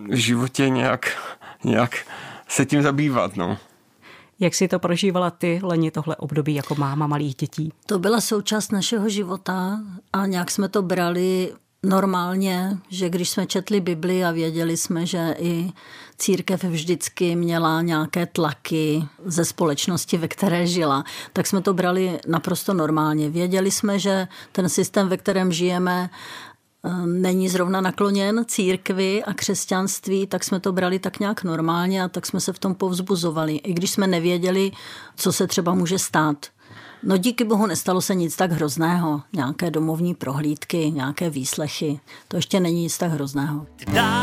v životě nějak se tím zabývat, no. Jak jsi to prožívala ty, Leni, tohle období jako máma malých dětí? To byla součást našeho života a nějak jsme to brali normálně, že když jsme četli Bibli a věděli jsme, že i církev vždycky měla nějaké tlaky ze společnosti, ve které žila, tak jsme to brali naprosto normálně. Věděli jsme, že ten systém, ve kterém žijeme, není zrovna nakloněn církvi a křesťanství, tak jsme to brali tak nějak normálně a tak jsme se v tom povzbuzovali. I když jsme nevěděli, co se třeba může stát. No díky bohu nestalo se nic tak hrozného. Nějaké domovní prohlídky, nějaké výslechy. To ještě není nic tak hrozného.